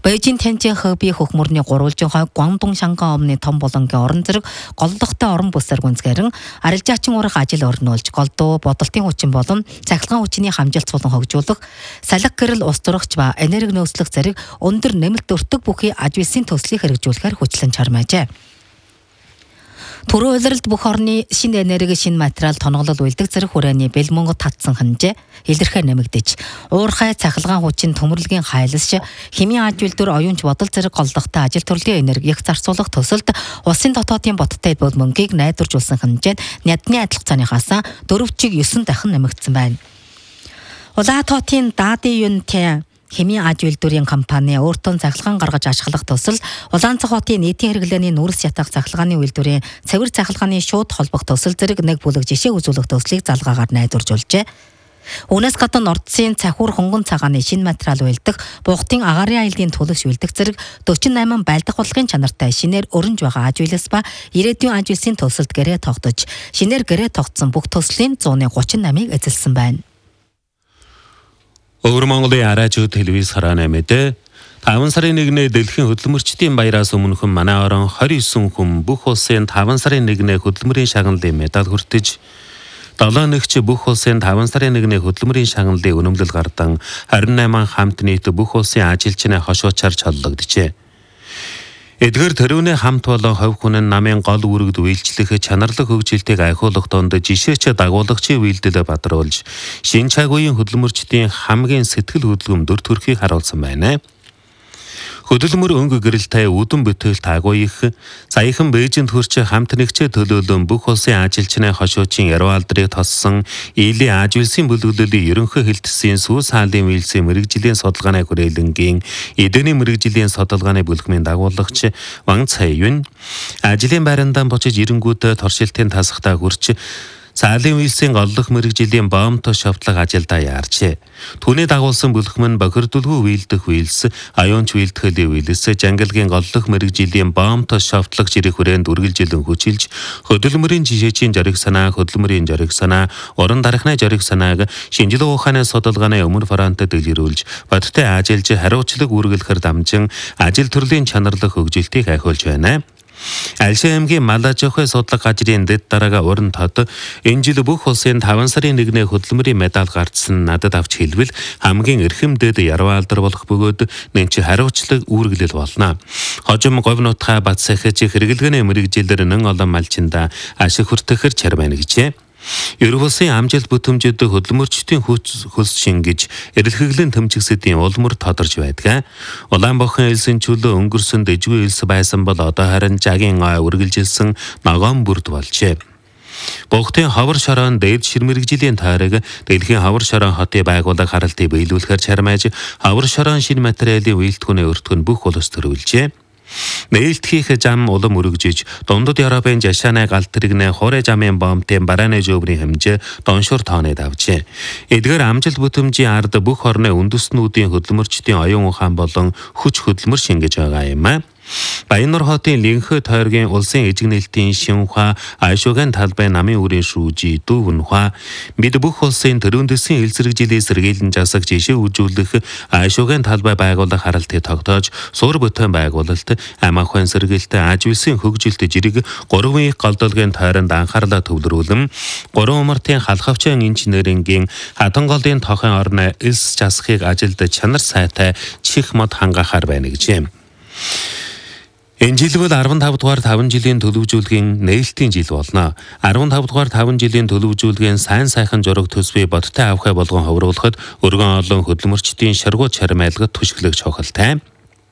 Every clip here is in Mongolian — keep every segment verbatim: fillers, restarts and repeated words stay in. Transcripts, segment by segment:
Бээжин тэнцэн хөөби хөхмөрний гурвалжинхой Гуандун Шанган омны том болонгийн орон зэрэг голлогтой орон бүсээр гүнзгээрэн арилжаачин урах ажил өрнүүлж голдуу бодолтын хүчин болон цахилгаан хүчний хамжилт сулан хөгжүүлэх, салхи гэрэл ус зурагч ба энерги нөөцлөх зэрэг өндөр нэмэлт өртөг бүхий аж үйлсийн төслийг хэрэгжүүлэхээр хүчлэн чармаажээ. Төрөө улиралд бүх орны шинэ энерги, шинэ материал тоноглол үйлдэх зэрэг хүрээний бэл мөнгө татсан хэмжээ илэрхээр нэмэгдэж, уурхай цахилгаан хүчин төмөрлөгийн хайлсч, химийн аж үйлдвэр оюунч бодол зэрэг голлогтой ажил төрлийн энергиг зарцуулах төсөлд улсын дотоодын боттой бод мөнгийг найдваржуулсан хэмжээнд нядны адил хугацааныхаас дөрвчиг ёсон дахин нэмэгдсэн байна. Улаатотын Дади Юнтэй химийн аж үйлдвэрийн компани өөртөө цахилгаан гаргаж ашиглах төсөл Улаанцах хотын нийтийн хэрэглээний нүрс ятах цахилгааны үйлдвэрийн цэвэр цахилгааны шууд холбох төсөл зэрэг нэг бүлэг жишээ үзүүлэх төслийг залгаагаар найдваржуулжээ. Үүнээс гадна Ордсын цахиур хөнгөн цагааны шинэ материал үйлдэх, буухтын агаарын аяллаа төлөвш үйлдэх зэрэг дөрвөн восемь байлдах бодлогын чанартай шинээр өрнж байгаа аж үйлс ба ирээдүйн аж үйлсийн төсөлд гэрээ тогтож, шинээр гэрээ тогтсон бүх төслийн one thirty-eight намыг эзэлсэн байна. Өвөр Монголын араажуу телевиз харааны мэдээ таван сарын нэгнээ дэлхийн хөдөлмөрчдийн баяраас өмнөхөн манай орон twenty nine хүн бүх улсын таван сарын нэгнээ хөдөлмөрийн шагналын медаль хүртэж, долоо нэгч бүх улсын таван сарын нэгнээ хөдөлмөрийн шагналын үнэмлэл гардан twenty-eight хамт нийт бүх улсын ажилчны хошуучаар чаллагджээ. Эдгээр төрөүний хамт болон хувь хүн намын гол үүрэгд үйлчлэх чанарлаг хөгжилтийг айхуулах донд жишээч дагуулагчийн үйлдэлд бадруулж, шин цаг үеийн хөдөлмөрчдийн хамгийн сэтгэл хөдлөмдөр төрхийг харуулсан байна. Хөдөлмөр өнгө гэрэлтэй үдэн бүтээл таагүй их, саяхан Бээжинд хурч хамт нэгчээ төлөөлөн бүх улсын ажилчны хошуучийн ярвалдрыг тоссон Илийн аж үйлсийн бүлэглэлийн ерөнхий хэлтсийн сүүс хаалын үйлсийн мэрэгжлийн судалгааны хүрээлэнгийн эдний мэрэгжлийн судалгааны бүлгмийн дагуулагч Ван Цайюн ажлын байрандаа бочиж ирэнгүүт торшилтын тасахтаа хурч Цаалын үйлсийн голлох мэрэгжлийн боомто шавтлаг ажилдаа яарчээ. Түүний дагуулсан бүлгмэн бохирдулгүй үйлдэх үйлс, аюунч үйлдэхлийн үйлс, жангалгийн голлох мэрэгжлийн боомто шавтлагч ирэх хүрээнд үргэлжилэн хүчилж, хөдөлмөрийн жишээчийн жориг санаа, хөдөлмөрийн жориг санаа, уран дарахны жориг санааг шинжилгээ ухааны судалгааны өмнө фронтод дэлгэрүүлж, бодтой ажилж хариуцлага үргэлэхээр дамжин ажил төрлийн чанарлах хөгжилтийг айхуулж байна. Альшаа аймгийн Малажохой судлага газрын дэд дараага уран тод энэ жил бүх улсын таван сарын нэгнээ хөдөлмөрийн медаль гардсан надад авч хэлбэл хамгийн эрхэмдэд ярваалдар болох бөгөөд нэмч хариуцлага үүргэлэл болно. Хожим говь нутгаа бат сахиж хэрэглэгээний мэрэгжилээр нэн олон малчинда ашиг хүртэхэр чармайна гэжээ. Ерөнхийдөө амжилт бүтэмжид хөдөлмөрчдийн хөлс шингэж, эрэлхэглэн төмчигсэдийн улмөр тодорж байдаг. Улаанбахан элсэн чөлөө өнгөрсөн дэжгүй элс байсан бол одоо харин жагийн ой үргэлжилсэн ногоон бүрд болжээ. Буухтын ховор шороон дээд ширмэрэгжлийн тойрог дэлхийн ховор шороон хотын байгууллага харалтыг биелүүлэхээр чармааж, ховор шороон шинэ материалын үйлдвэрийн өртгөн бүх улс төрүүлжээ. Нээлтхийх зам улам өргөжиж, дундад Европын жашааны галт тэрэгнээ хуурай замын бомбын барааны жөөврийн хэмжээ доншуур тоонод авчээ. Эдгээр амжилт бүтэмжийн ард бүх орны үндэстнүүдийн хөдөлмөрчдийн оюун ухаан болон хүч хөдөлмөр шингэж байгаа юм а. Баяннор хотын Линхэ тойргийн улсын эжиг нээлтийн шинхва Айшуган талбай намын үрийн шүүжи дүүвнхва бид бүх улсын төрөөндөсийн элсэрэгжилийн сэргийлэн жасаг жишээ үзүүлэх Айшуган талбай байгууллага харалтыг тогтоож суур бүтээн байгуулалт амаахын сэргийлэлт аж үйлсийн хөгжилт жирэг гурван их голдолгийн тойронд анхаарлаа төвлөрүүлэн гурван умартын халхавчаан инженерингийн хатан голын тохын орны элс жасахыг ажилд чанар сайтай чих мод хангахаар байна гэжээ. Энэ жил бол fifteen дугаар five жилийн төлөвжүүлгийн нээлтийн жил болно. fifteen дугаар five жилийн төлөвжүүлгийн сайн сайхан жураг төсвийг бодтой авахай болгон ховруулахад өргөн олон хөдөлмөрчдийн шаргуу чармайлгад түшиглэх чухалтай.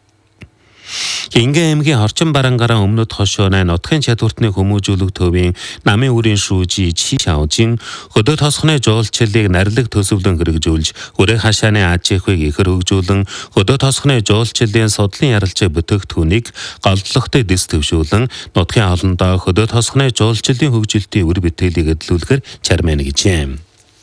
Хингэ аймгийн Хорчин барангараа өмнөд хошоонай нутгийн чадвартны хүмүүжүүлэг төвийн намын үрийн шүүжи Чи Шаожин хөдөө тосхны жуулчлалыг нарилэг төсөвлөн хэрэгжүүлж, хүрээ хашааны аж ахуйг ихэр хөгжүүлэн, хөдөө тосхны жуулчлалын судлын яралчаа бүтээгдэхүүнийг голдлогтой дэс төвшүүлэн, нутгийн олондоо хөдөө тосхны жуулчлалын хөгжилтийн үр бүтээлийг эдлүүлэхээр чармайна гэжээ.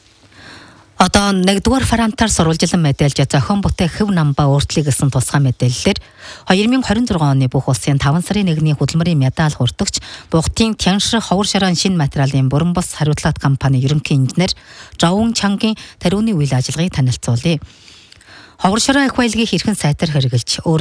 Одоо нэгдүгээр фронтаар сурвалжлан мэдээлж зохион бүтээх хөв намба өөртлөг гэсэн тусгай мэдээллээр twenty twenty-six оны бүх улсын five сарын нэгний хөдөлмөрийн медаль хүртэгч Буухтын Тяншир ховор шороон шинэ материалын бүрэн бус хариуцлага компани ерөнхий инженер Жаун Чангийн тарууны үйл ажиллагааг танилцуулъя. Ховор шороон их баялагийг хэрхэн сайтар хэрэгжилж